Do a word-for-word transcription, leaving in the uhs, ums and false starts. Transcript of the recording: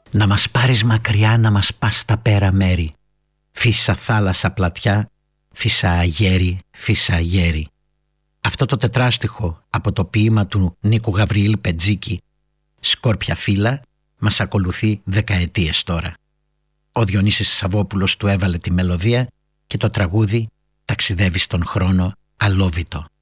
Να μας πάρεις μακριά, να μας πας στα πέρα μέρη. Φύσα θάλασσα πλατιά, φύσα αγέρι, φύσα αγέρι. Αυτό το τετράστιχο από το ποίημα του Νίκου Γαβριήλ Πετζίκη, «Σκόρπια φύλλα», μας ακολουθεί δεκαετίες τώρα. Ο Διονύσης Σαββόπουλος του έβαλε τη μελωδία και το τραγούδι ταξιδεύει στον χρόνο αλόβητο.